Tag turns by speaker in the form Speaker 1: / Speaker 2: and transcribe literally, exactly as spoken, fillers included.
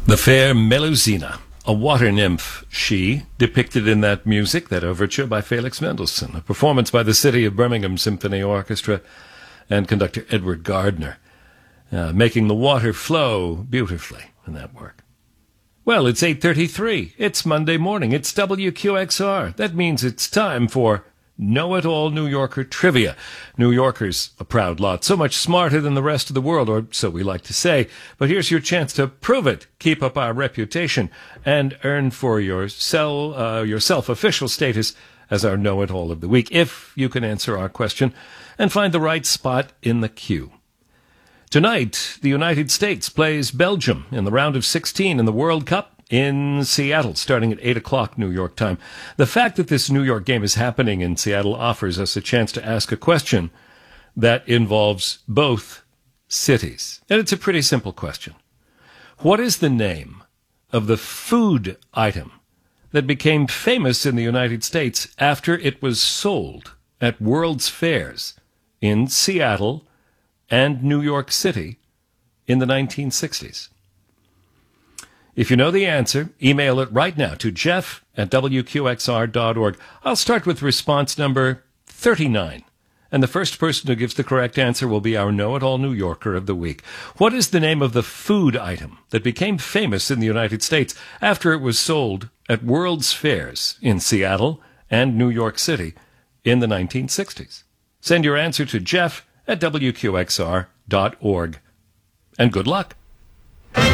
Speaker 1: The fair Melusina, a water nymph, she, depicted in that music, that overture by Felix Mendelssohn, a performance by the City of Birmingham Symphony Orchestra and conductor Edward Gardner, uh, making the water flow beautifully in that work. Well, it's eight thirty-three. It's Monday morning. It's W Q X R. That means it's time for Know-It-All New Yorker Trivia. New Yorkers, a proud lot, so much smarter than the rest of the world, or so we like to say. But here's your chance to prove it, keep up our reputation, and earn for yourself, uh, yourself official status as our Know-It-All of the Week, if you can answer our question and find the right spot in the queue. Tonight, the United States plays Belgium in the round of sixteen in the World Cup in Seattle, starting at eight o'clock New York time. The fact that this New York game is happening in Seattle offers us a chance to ask a question that involves both cities. And it's a pretty simple question. What is the name of the food item that became famous in the United States after it was sold at World's Fairs in Seattle and New York City in the nineteen sixties? If you know the answer, email it right now to jeff at w q x r dot org. I'll start with response number thirty-nine, and the first person who gives the correct answer will be our Know-It-All New Yorker of the Week. What is the name of the food item that became famous in the United States after it was sold at World's Fairs in Seattle and New York City in the nineteen sixties? Send your answer to jeff at w q x r dot org, and good luck.